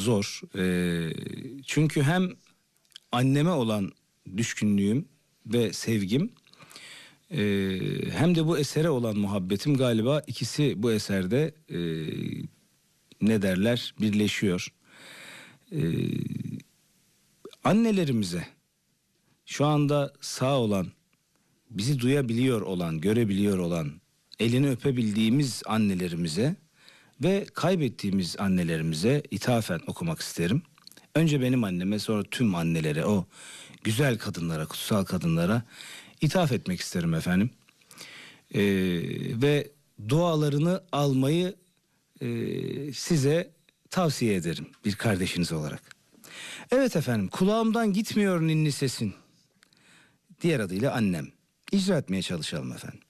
zor. Çünkü hem anneme olan düşkünlüğüm ve sevgim, hem de bu esere olan muhabbetim, galiba ikisi bu eserde ne derler, birleşiyor. Annelerimize, şu anda sağ olan, bizi duyabiliyor olan, görebiliyor olan, elini öpebildiğimiz annelerimize ve kaybettiğimiz annelerimize ithafen okumak isterim. Önce benim anneme, sonra tüm annelere, o güzel kadınlara, kutsal kadınlara ithaf etmek isterim efendim. Ve dualarını almayı size tavsiye ederim bir kardeşiniz olarak. Evet efendim, kulağımdan gitmiyor ninni sesin. Diğer adıyla annem. İcra etmeye çalışalım efendim.